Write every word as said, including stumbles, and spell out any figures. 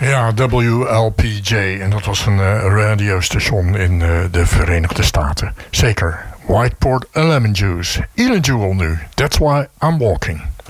Ja, W L P J. En dat was een uh, radiostation in uh, de Verenigde Staten. Zeker. White Port and Lemon Juice. Elin Jewel nu. That's why I'm walking.